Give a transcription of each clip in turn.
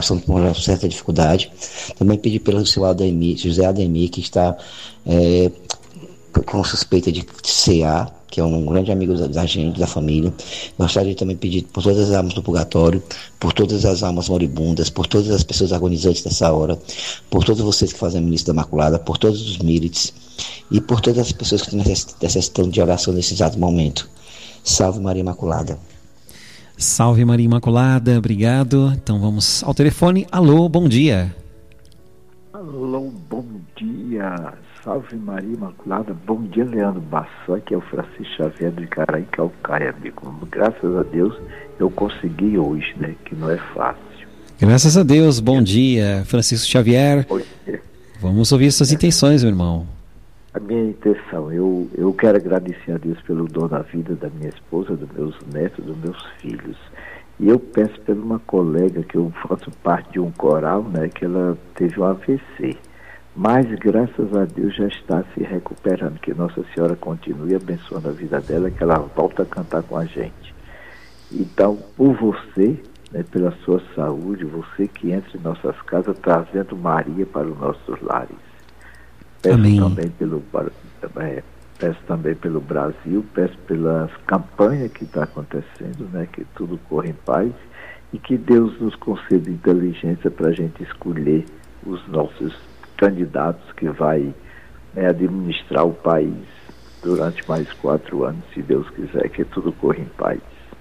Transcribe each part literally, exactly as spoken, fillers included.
passando por uma certa dificuldade. Também pedir pelo seu Ademir, José Ademir, que está é, com suspeita de C A, que é um grande amigo da, da gente, da família. Gostaria de também pedir por todas as almas do purgatório, por todas as almas moribundas, por todas as pessoas agonizantes dessa hora, por todos vocês que fazem a Milícia da Imaculada, por todos os militares e por todas as pessoas que necessitam de oração nesse exato momento. Salve Maria Imaculada. Salve Maria Imaculada, obrigado. Então vamos ao telefone. Alô, bom dia. Alô, bom dia. Salve Maria Imaculada. Bom dia, Leandro Bassó, que é o Francisco Xavier do Icaraí Calcaia, amigo. Graças a Deus eu consegui hoje, né? Que não é fácil. Graças a Deus, bom dia, Francisco Xavier. Vamos ouvir suas intenções, meu irmão. A minha intenção, eu, eu quero agradecer a Deus pelo dom da vida da minha esposa, dos meus netos, dos meus filhos. E eu peço por uma colega que eu faço parte de um coral, né? Que ela teve um A V C. Mas, graças a Deus, já está se recuperando. Que Nossa Senhora continue abençoando a vida dela, que ela volta a cantar com a gente. Então, por você, né, pela sua saúde, você que entra em nossas casas trazendo Maria para os nossos lares. Peço Amém. também pelo, é, peço também pelo Brasil, peço pelas campanhas que está acontecendo, né, que tudo corra em paz e que Deus nos conceda inteligência para a gente escolher os nossos candidatos que vai, né, administrar o país durante mais quatro anos, se Deus quiser, que tudo corra em paz.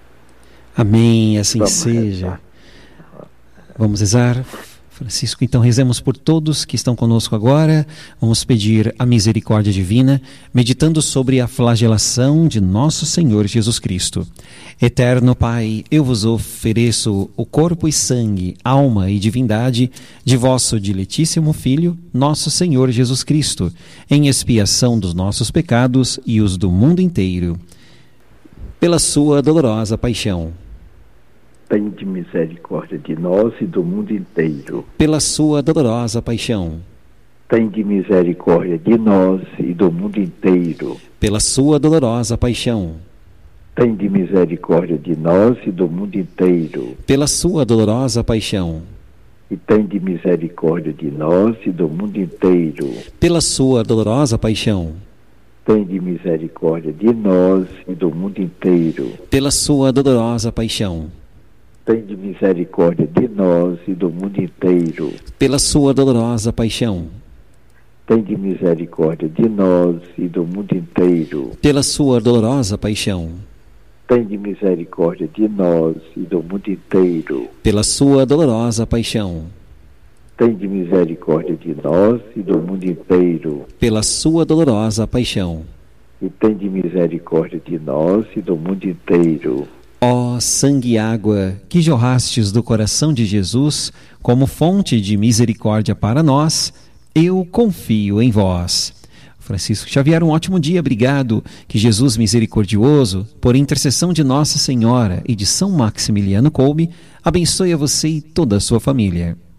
Amém, assim Vamos seja. rezar. Vamos rezar. Francisco, então rezemos por todos que estão conosco agora. Vamos pedir a misericórdia divina, meditando sobre a flagelação de nosso Senhor Jesus Cristo. Eterno Pai, eu vos ofereço o corpo e sangue, alma e divindade de vosso diletíssimo Filho, nosso Senhor Jesus Cristo, em expiação dos nossos pecados e os do mundo inteiro. Pela sua dolorosa paixão. Tende misericórdia de nós e do mundo inteiro. Pela sua dolorosa paixão. Tende misericórdia de nós e do mundo inteiro. Pela sua dolorosa paixão. Tende misericórdia de nós e do mundo inteiro. Pela sua dolorosa paixão. E tende misericórdia de nós e do mundo inteiro. Pela sua dolorosa paixão. Tende misericórdia de nós e do mundo inteiro. Pela sua dolorosa paixão. Tende misericórdia de nós e do mundo inteiro. Pela sua dolorosa paixão. Tende misericórdia de nós e do mundo inteiro. Pela sua dolorosa paixão. Tende misericórdia de nós e do mundo inteiro. Pela sua dolorosa paixão. Tende misericórdia de nós e do mundo inteiro. Pela sua dolorosa paixão. E tende misericórdia de nós e do mundo inteiro. Ó sangue e água que jorrastes do coração de Jesus como fonte de misericórdia para nós, eu confio em vós. Francisco Xavier, um ótimo dia, obrigado. Que Jesus misericordioso, por intercessão de Nossa Senhora e de São Maximiliano Kolbe, abençoe a você e toda a sua família.